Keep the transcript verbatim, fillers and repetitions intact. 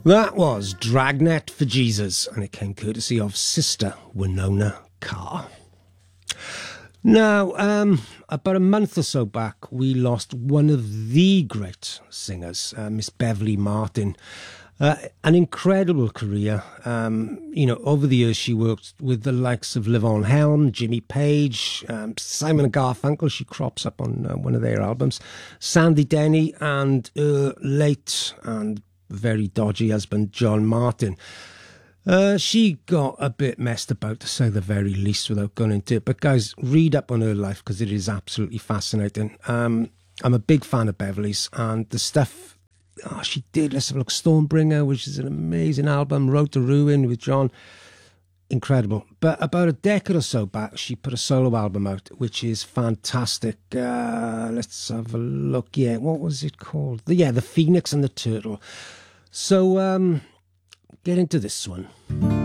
That was Dragnet for Jesus, and it came courtesy of Sister Winona Carr. Now, um, about a month or so back, we lost one of the great singers, uh, Miss Beverly Martin. Uh, an incredible career. Um, you know, over the years, she worked with the likes of Levon Helm, Jimmy Page, um, Simon and Garfunkel. She crops up on uh, one of their albums. Sandy Denny and uh, late and very dodgy husband John Martin. Uh, she got a bit messed about, to say the very least, without going into it. But guys, read up on her life because it is absolutely fascinating. Um, I'm a big fan of Beverly's, and the stuff oh, she did. Let's have a look. Stormbringer, which is an amazing album. Road to Ruin with John. Incredible. But about a decade or so back, she put a solo album out, which is fantastic. Uh, let's have a look. Yeah, what was it called? The, yeah, The Phoenix and the Turtle. So, um, get into this one.